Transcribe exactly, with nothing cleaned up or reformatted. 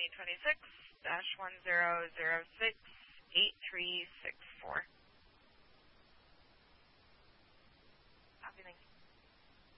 twenty twenty-six dash one zero zero six eight three six four.